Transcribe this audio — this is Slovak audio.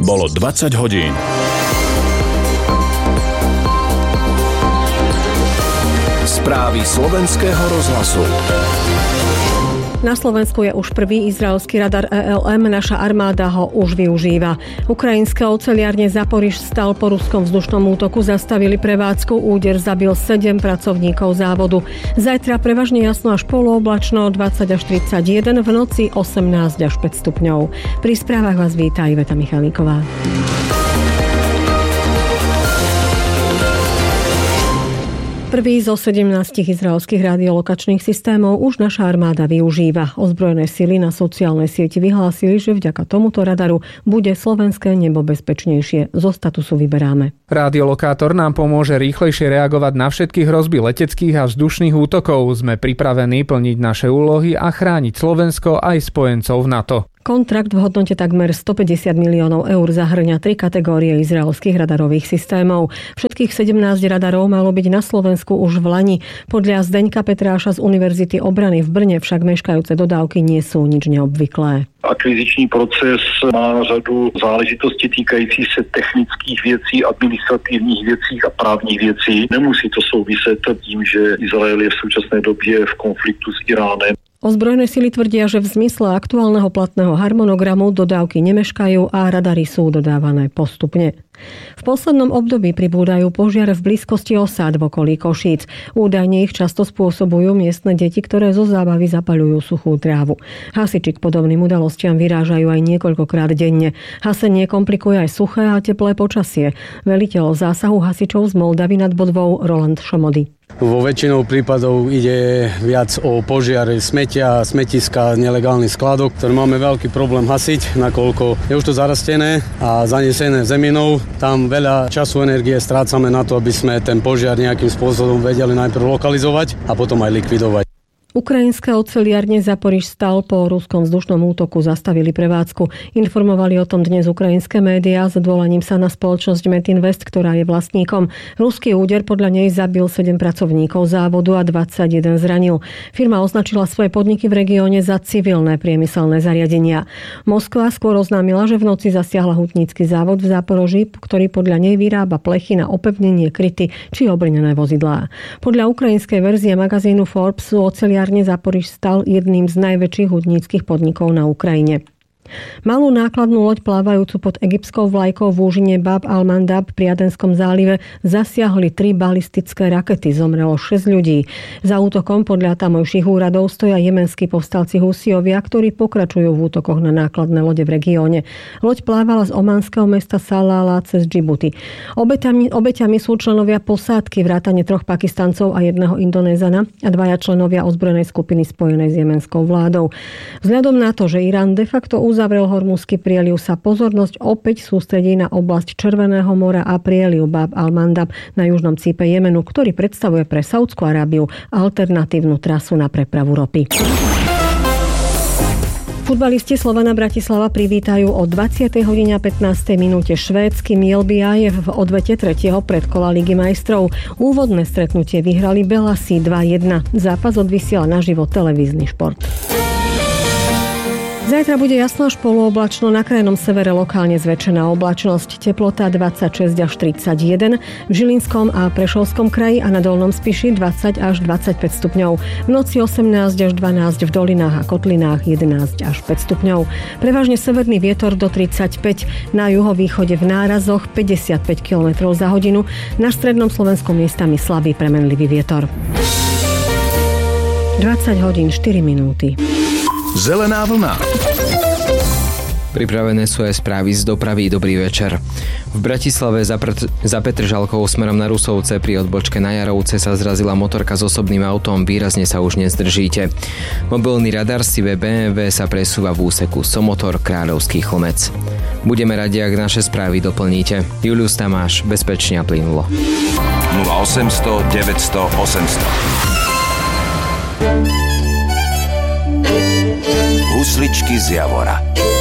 Bolo 20 hodín. Správy slovenského rozhlasu. Na Slovensku je už prvý izraelský radar ELM, naša armáda ho už využíva. Ukrajinské oceliárne Zaporižstal po ruskom vzdušnom útoku zastavili prevádzku, úder zabil 7 pracovníkov závodu. Zajtra prevažne jasno až polooblačno 20 až 31, v noci 18 až 5 stupňov. Pri správach vás víta Iveta Michalíková. Prvý zo 17 izraelských radiolokačných systémov už naša armáda využíva. Ozbrojené sily na sociálnej sieti vyhlásili, že vďaka tomuto radaru bude slovenské nebo bezpečnejšie. Zo statusu vyberáme. Radiolokátor nám pomôže rýchlejšie reagovať na všetky hrozby leteckých a vzdušných útokov. Sme pripravení plniť naše úlohy a chrániť Slovensko aj spojencov v NATO. Kontrakt v hodnote takmer 150 miliónov eur zahŕňa 3 kategórie izraelských radarových systémov. Všetkých 17 radarov malo byť na Slovensku už v lani. Podľa Zdeňka Petráša z Univerzity obrany v Brne však meškajúce dodávky nie sú nič neobvyklé. Akviziční proces má řadu záležitostí týkající se technických věcí, administrativních věcí a právních věcí. Nemusí to souviset tím, že Izrael je v současné době v konfliktu s Iránem. Ozbrojené sily tvrdia, že v zmysle aktuálneho platného harmonogramu dodávky nemeškajú a radary sú dodávané postupne. V poslednom období pribúdajú požiare v blízkosti osád v okolí Košíc. Údajne ich často spôsobujú miestne deti, ktoré zo zábavy zapaľujú suchú trávu. Hasiči k podobným udalostiam vyrážajú aj niekoľkokrát denne. Hasenie komplikuje aj suché a teplé počasie. Veliteľ zásahu hasičov z Moldavy nad Bodvou Roland Šomody. Vo väčšinou prípadov ide viac o požiare smetia, smetiska, nelegálnych skladok, ktoré máme veľký problém hasiť, nakoľko je už to zarastené a zanesené zeminou. Tam veľa času, energie strácame na to, aby sme ten požiar nejakým spôsobom vedeli najprv lokalizovať a potom aj likvidovať. Ukrajinské oceliárne Zaporižstal po ruskom vzdušnom útoku zastavili prevádzku. Informovali o tom dnes ukrajinské médiá s odvolaním sa na spoločnosť Metinvest, ktorá je vlastníkom. Ruský úder podľa nej zabil 7 pracovníkov závodu a 21 zranil. Firma označila svoje podniky v regióne za civilné priemyselné zariadenia. Moskva skôr oznámila, že v noci zasiahla hutnícky závod v Záporoží, ktorý podľa nej vyrába plechy na opevnenie, kryty či obrnené vozidlá. Podľa ukrajinskej verzie magazínu Forbes sú oceliárne Zaporižstal jedným z najväčších hutníckych podnikov na Ukrajine. Malú nákladnú loď plávajúcu pod egyptskou vlajkou v úžine Bab al-Mandab pri Adenskom zálive zasiahli 3 balistické rakety. Zomrelo 6 ľudí. Za útokom podľa tamojších úradov stoja jemenskí povstalci Husijovia, ktorí pokračujú v útokoch na nákladné lode v regióne. Loď plávala z omanského mesta Salalah cez Džibuti. Obeťami sú členovia posádky vrátane 3 Pakistancov a 1 Indonézana a 2 členovia ozbrojenej skupiny spojenej s jemenskou vládou. Vzhľadom na to, že Irán de facto uzavrel Hormuzský prieliv, sa pozornosť opäť sústredí na oblasť Červeného mora a prieliv Bab al-Mandab na južnom cípe Jemenu, ktorý predstavuje pre Saúdsku Arábiu alternatívnu trasu na prepravu ropy. Futbalisti Slovana Bratislava privítajú o 20:15 švédsky Mjällby v odvete 3. predkola Ligy majstrov. Úvodné stretnutie vyhrali Belasi 2-1. Zápas odvysiela naživo televízny Šport. Zajtra bude jasno až polooblačno, na krajnom severe lokálne zväčšená oblačnosť. Teplota 26 až 31, v Žilinskom a Prešovskom kraji a na Dolnom Spiši 20 až 25 stupňov. V noci 18 až 12, v dolinách a kotlinách 11 až 5 stupňov. Prevažne severný vietor do 35, na juhovýchode v nárazoch 55 km za hodinu, na strednom Slovensku miestami slabý premenlivý vietor. 20 hodín 4 minúty. Zelená vlna. Pripravené sú aj správy z dopravy. Dobrý večer. V Bratislave za Petržalkou smerom na Rusovce pri odbočke na Jarovce sa zrazila motorka s osobným autom. Výrazne sa už nezdržíte. Mobilný radar Sive BMW sa presúva v úseku Somotor Kráľovský Chlmec. Budeme radi, ak naše správy doplníte. Julius Tamáš, bezpečne a plynulo. 0800 900 800. Husličky z Javora.